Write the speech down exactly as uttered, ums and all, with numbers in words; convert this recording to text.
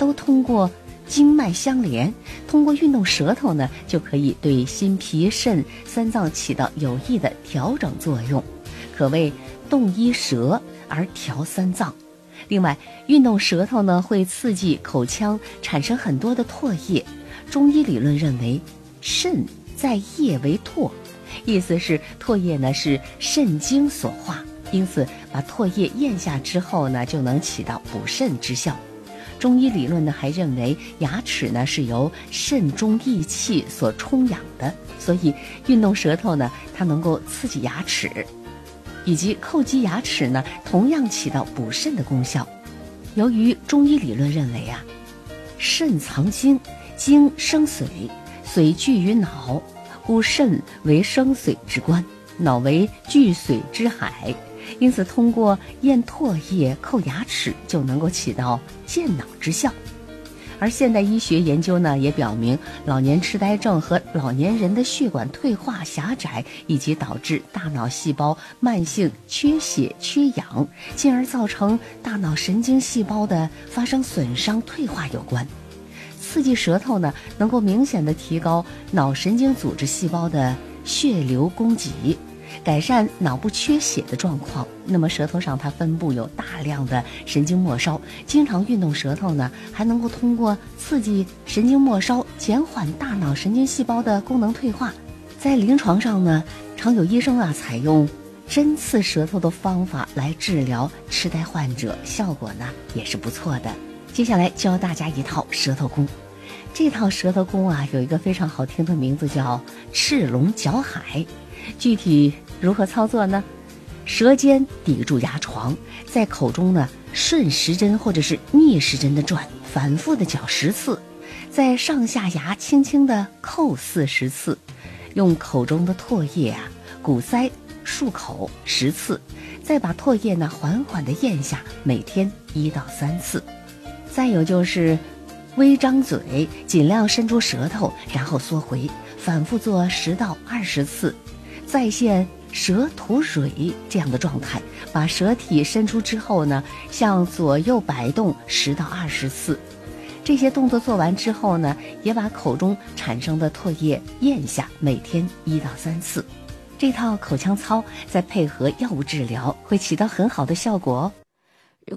都通过经脉相连，通过运动舌头呢，就可以对心脾肾三脏起到有益的调整作用，可谓动一舌而调三脏。另外，运动舌头呢，会刺激口腔产生很多的唾液。中医理论认为，肾在液为唾，意思是唾液呢是肾精所化，因此把唾液咽下之后呢，就能起到补肾之效。中医理论呢还认为，牙齿呢是由肾中益气所充养的，所以运动舌头呢，它能够刺激牙齿，以及叩击牙齿呢，同样起到补肾的功效。由于中医理论认为啊，肾藏精，精生髓，髓聚于脑，故肾为生髓之官，脑为聚髓之海。因此通过咽唾液叩牙齿就能够起到健脑之效。而现代医学研究呢，也表明老年痴呆症和老年人的血管退化狭窄，以及导致大脑细胞慢性缺血缺氧，进而造成大脑神经细胞的发生损伤退化有关。刺激舌头呢，能够明显的提高脑神经组织细胞的血流供给，改善脑部缺血的状况。那么舌头上它分布有大量的神经末梢，经常运动舌头呢，还能够通过刺激神经末梢，减缓大脑神经细胞的功能退化。在临床上呢，常有医生啊采用针刺舌头的方法来治疗痴呆患者，效果呢也是不错的。接下来教大家一套舌头功。这套舌头功啊，有一个非常好听的名字，叫赤龙搅海。具体如何操作呢？舌尖抵住牙床，在口中呢顺时针或者是逆时针的转，反复的搅十次，在上下牙轻轻的叩四十次，用口中的唾液啊鼓塞漱口十次，再把唾液呢缓缓的咽下，每天一到三次。再有就是微张嘴，尽量伸出舌头，然后缩回，反复做十到二十次，再现舌吐蕊这样的状态，把舌体伸出之后呢，向左右摆动十到二十次。这些动作做完之后呢，也把口中产生的唾液咽下，每天一到三次。这套口腔操再配合药物治疗，会起到很好的效果哦。